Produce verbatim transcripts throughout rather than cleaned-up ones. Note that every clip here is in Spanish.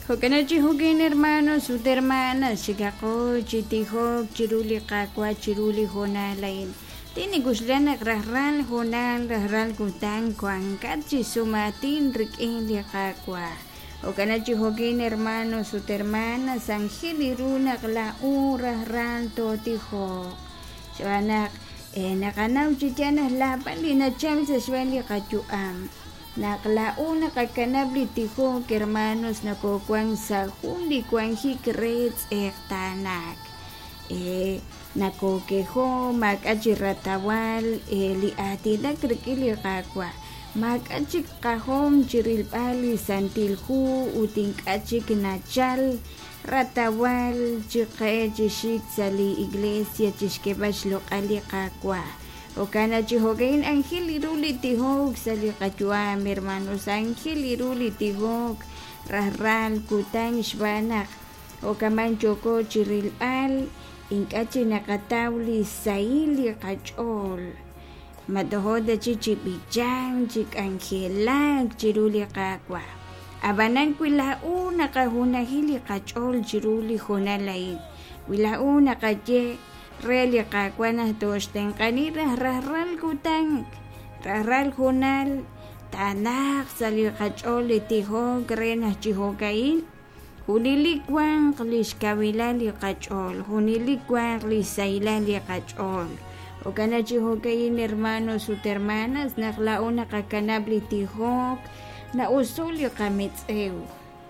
Hokanachi hokin hermanos, sus hermanas, chikako, chitijo, chiruli kakwa, chiruli honalain. Tini guslana grahral honal, grahral kutan, kuankachi sumatin, rikin kakwa. Hokanachi hokin hermanos, sus hermanas, angiliruna, la ura, ral, totijo. Shabanak, nakanau chichanas la palina chalsa shwali kachuam. Naklauna kakanabli tijo que hermanos nakokuan sa hundi kuan hikrets ektanak. Eh, nakokejo makachi ratawal eh, li atida krikili kakwa. Makachi kahom chirilpali santilhu utinkachi nachal ratawal chike chishik sali iglesia chishkebash lokali kakwa. Okana chihogain angel iruli tihog sali kachuam hermanos angel iruli tihog rahral kutang shbanak okaman choko chiril al inkachi nakatawli saili kachol madohoda chichi bichang chik angelag chiruli kakwa abanan kwila una kahuna hili kachol chiruli honalain wila una kache Relia kakwana tosten kanira rahral kutang rahral hunal tanak sali kacholi tiho grena chihokain hunilikwang klis kabilali kachol hunilikwang klis sailali kachol okana chihokain hermanos sus hermanas naklauna kakanabli tihok na usulyo kamitseu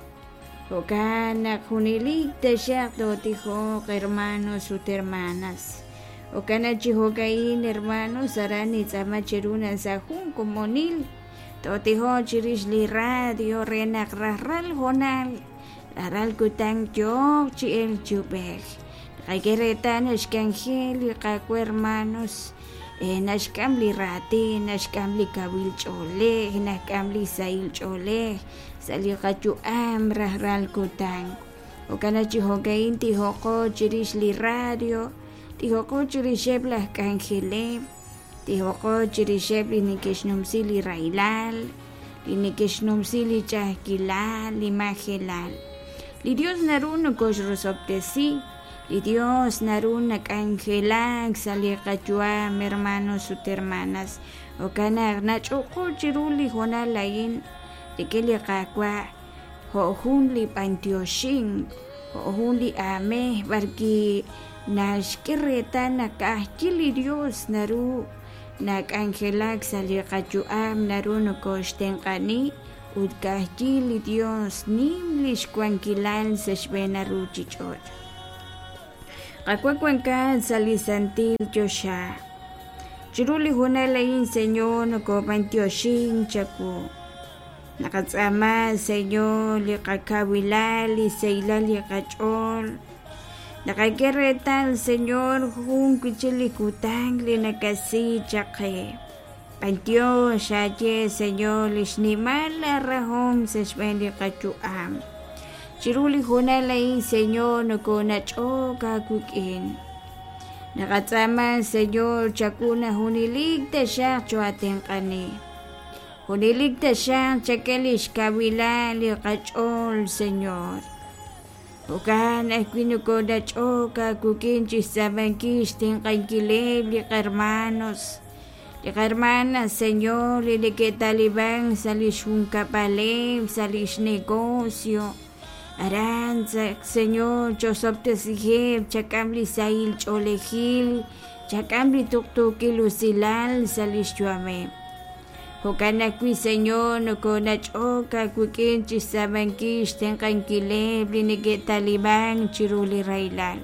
Okana junilik te shakdo tijo hermanos sus hermanas. Okana chihokain hermanos arani tzamacheruna sahun comunil. Totijo chirishli radio renak rahral honal. Rahral kutang yok chi el chubek. Kageretan eskangel kaku hermanos. Nashkamli rati, nashkamli kabil chole, nashkamli sail chole. Sali kachu am rahral kutang. Okana chihokain tihoko chirishli radio. Tihoko chirisheblah kangele. Tihoko chirishebli nikishnumsili railal. Linikishnumsili chahkilal, limagelal. Li Dios naruno koshrosoptesi. Li Dios naruna kangelag sali kachu am hermanos sus hermanas. Okana nachoko chiruli honalain. Tikili kakwa ho hunli pantioshin ho hunli ame barki nashkireta nakahkili Dios naru nak angelak sali kachuam naru no kostenkani udkahkili Dios nimlish kwankilal seshbena ruchichot kakwa kwankan sali santil josha chiruli hunalain señor no ko pantioshin chaku Nakatsama Señor li kakawilal li seilal li kachol Nakageretal Señor hun kuchili kutang li nakasi chake Pantio shaye Señor li shnimal la rahom seshben li kachuam Chiruli hunalay Señor no konacho kakukin Nakatsama Señor chakuna hunilig te shak choatenkani Huniligta siya chakelish kabila li kachol Señor. Ukan ay kinukoda choka kukinchi sabankish ting kankilib li hermanos. Li hermanas Señor li likitalibang sa lishun kapalib sa lish negosyo. Aran sa Señor chosopte sihib chakamli sail cholehil chakamli tuktukil usilal sa lishuame. Hokana kui Señor no konachoka kukinchi sabankish ten kankileb linigitaliban chiruli railal.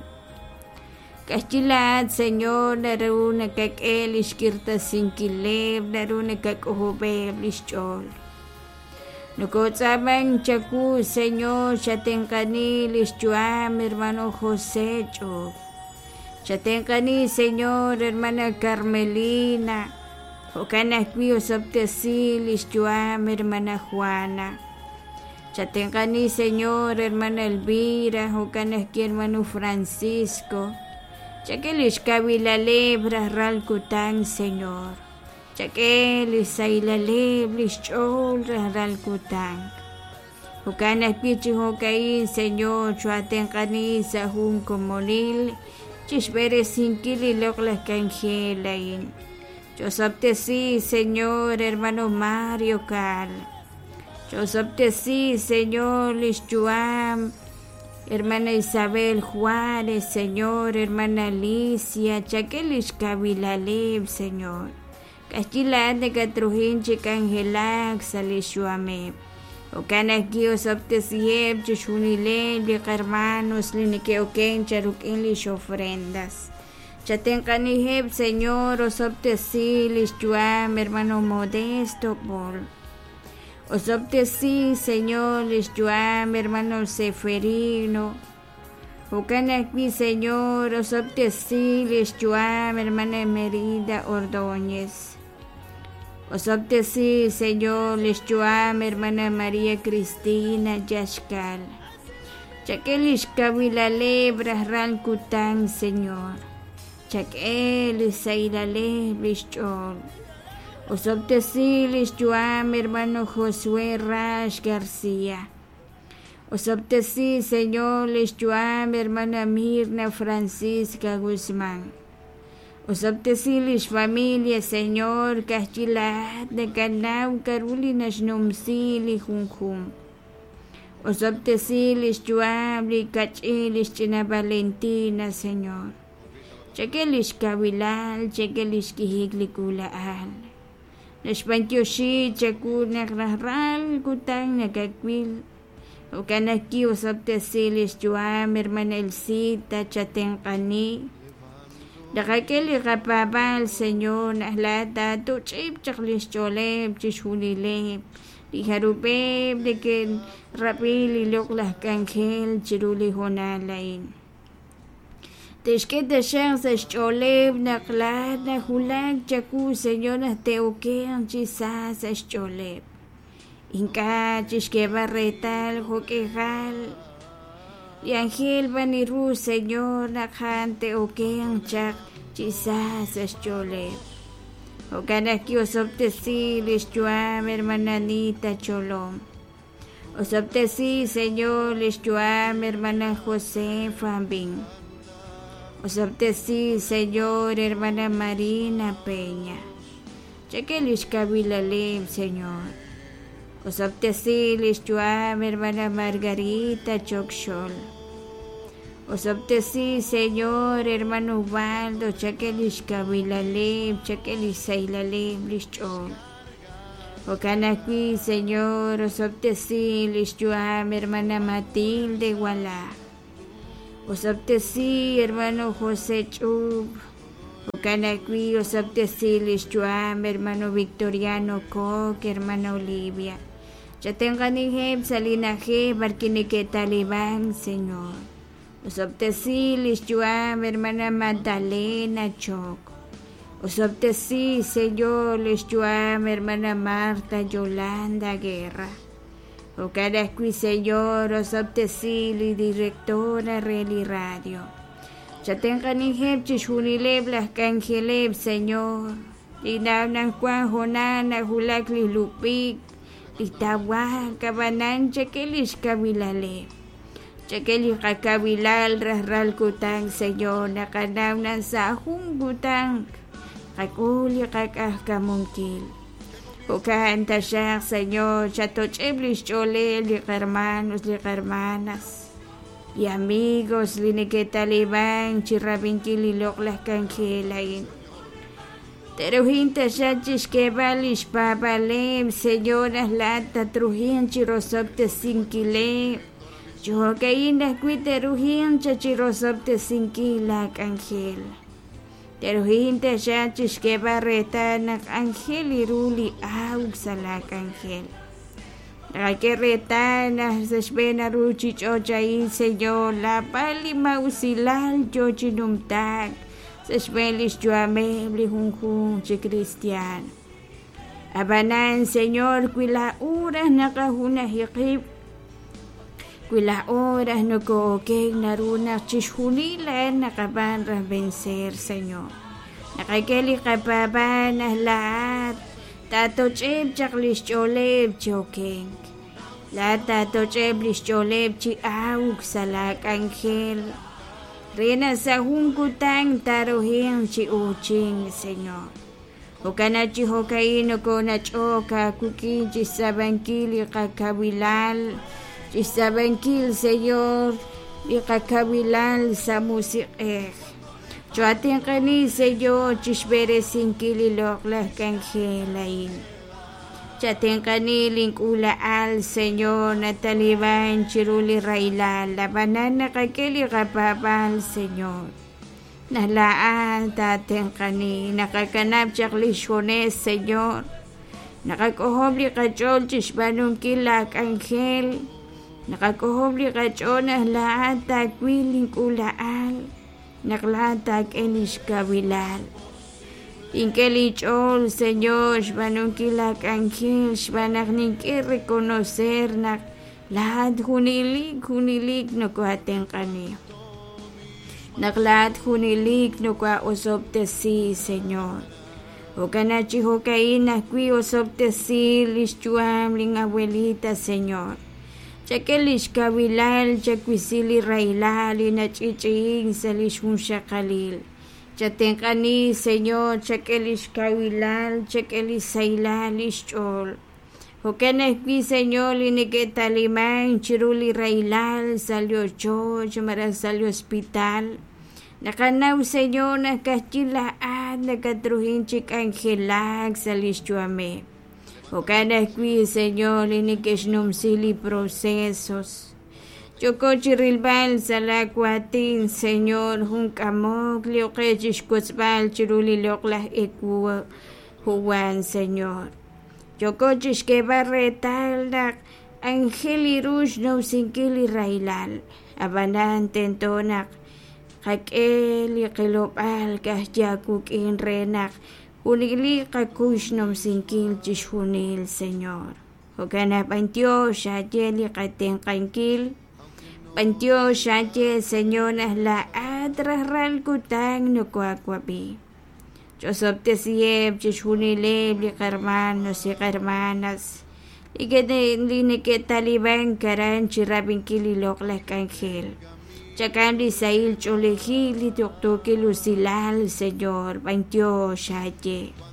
Kachilat Señor naruna kakel ishkirta sinkileb naruna kakuhubeb lishchol. No kotsabang chaku Señor chatenkani lishchuam hermano José chok. Chatenkani Señor hermana Carmelina. Okana kuyo sabtesil ishtuam hermana Juana. Chatenkani Señor hermana Elvira. Okana ki hermano Francisco. Chakelish kabilaleb rahral kutang Señor. Chakelish sailaleb lishchol rahral kutang. Ucanas pichi hocaín, Señor, chuatencani, sahun comonil, chisbere sinquili loclas cangelain. Yo sabte sí, Señor, hermano Mario Cal. Yo sabte sí, Señor, Lischuam, hermana Isabel Juárez, Señor, hermana Alicia, Chaquelish Cabilaleb, Señor. Castilla de Catrujinche Cangelac, Salishuame. O canaki o sabte sieb, chuchunileb, de hermanos, linike o ken, charukin lish ofrendas. Chatencaniheb, Señor, o sabte sí, Lischuam, hermano Modesto, Paul. O sabte sí, Señor, Lischuam, hermano Seferino. O canaki, Señor, o sabte sí, Lischuam, hermana Merida Ordóñez. O sabte sí, Señor, Lischuam, hermana María Cristina Yashkal. Chaquelish Kabilale, Brahran Kutang, Señor. Chaquel, Sailale, Lischol. O sabte sí, Lischuam, hermano Josué Rash García. O sabte sí, Señor, Lischuam, hermana Mirna Francisca Guzmán. O sabte sí, Lish familia, Señor, Castilat de Canau, Carulinas Numsili, Junjum. O sabte sí, Lischuam, Licachilis, China Valentina, Señor. Chaquelish Kabilal, Chaquelish Kihiglikulaal. Nashpantyoshi, Chakuna Rahral, Kutang, Nakakwil. O canaki, o sabte sí, Lischuam, hermana Elcita, Chatencani. Dakakeli rapabal, Señor, nahlata, tu chip, chaklis choleb, chishulileb, lijarubeb, de que rapili loklas cangel, chiruli honalain. Teshke de shanzas choleb, naklat, nahulak, chaku, Señor, teokean, chisas, choleb. Inca, chishke barretal, joquejal. Y ángel vaniru, Señor, nakante o kean chak, chisas eschole. O canaki o sabte sí, Lischuam, hermana Anita Cholom. O sabte sí, Señor, Lischuam, hermana José Fambin. O sabte sí, Señor, hermana Marina Peña. Chaquelish Kabilalem, Señor. O sabte sí, Lischuam, hermana Margarita Chokshol. O sabte sí, Señor, hermano Ubaldo, Chaquelish Kabilaleb, Chaquelish Sailaleb, Lischol. O canaqui, Señor, o sabte sí, Lischuam, hermana Matilde Gualá. O sabte sí, hermano José Chub. O canaqui, o sabte sí, Lischuam, hermano Victoriano Koch, hermana Olivia. Chatenganiheb, Salinaje, Barquinique Talibán, Señor. O sabte sí, Lischuam, hermana Magdalena Choc. O sabte sí, Señor, Lischuam, hermana Marta Yolanda Guerra. O canaqui, Señor, o sabte sí, directora Reli Radio. Chatenganiheb, Chishunileb, las cangeleb, Señor. Dinabnan Juan Jonana, Julakli Lupik. Itawa, Cabanan, Chaquelish Kabilale. Chaquelish Kabilal, Rasral Kutang, Señor, Nakanaunan Sahun Kutang. Kakuli Kakahka Munkil. Ukahanta Shah, Señor, Chatocheblish Chole, lich hermanos, lich hermanas. Y amigos, Linike Talibán, Chirrabinkili Loklas Cangelain. Terujinta Shachish Kebalish Babalem, Señoras Lata Trujin Chirosopte Sinkile. Jocaína Quiterujin Chachirosopte Sinkilak Angel. Terujinta Shachish Kebarretanak Angel Iruli Auxalak Angel. Raqueretana Sashbena Ruchi Chochain, Señor, la Pali Mausilal Chochinumtak. Sashbelis Joamebli Junjun Chi Cristiano. Abanan, Señor, cuila horas nakahuna hikip. Cuila horas no kookeng naruna chishunila nakabanra vencer, Señor. Nakakeli kapabanas lahat. Tato chip chaklis choleb chokeng. Lata tocheblis choleb chi auk salak ángel. Rena sa hunkutang taruhin chi uching, Señor. Okanachi hokaino kona choka kukin chi sabankil kakabilal. Chi sabankil, Señor, y kakabilal sa musik. Chuatin kani, Señor, chishbere sinkililok lah kanghelain. Chatin kani linkula al, Señor, na taliban chiruli railal, la banana kakeli kapapal, Señor. Nalaan tatin kani, nakakanap chaklishones, Señor. Nakakohobli kachol chishbanong kilak anghel. Nakakohobli kachol na laan takwiling ulaal. Naklatag elish kabilal. Inkelichol, Señor, shbanong kilak anghel, shbanak ninki reconocer nak lahat hunilig, hunilig no ko ating kani. Naklat hunilig no ko usop te si, Señor. O kanachi hokain na kui usop te si, lishchuam ling abuelita, Señor. Chakelish kabilal, chakwisili railal, inachiching sa lishun shakalil. Chatenkani, Señor, chakelish kabilal, chakelish sailal, lishchol. Hokanekwi, Señor, iniketaliman, chiruli railal, salió cho, chamara salió hospital. Nakanaw, Señor, nakachilaan, nakatruhin chik angelag, sa lishchuame. O cada qui, Señor, inikeshnum sili procesos. Choko chirilbal salacuatin, Señor, junkamok, liokechish kusbal, chiruliloklah ekua, Juan, Señor. Choko chishke barretal, angeli rush no sinkili railal, abanan tentonak, hakeli kilopal, kahjakuk in renak, Unili kakushnom sinkil chishunil, Señor. Hokana pantio shayeli katen kankil. Pantio shaye, Señor, la atrasral kutang no kuakwapi. Josop te sieb chishunileb li hermanos y hermanas. Y que de que taliban karan chirabinkili lokla kangel. Chakandi sail cholejili toktoki lucilal, Señor, veintiocho shaye.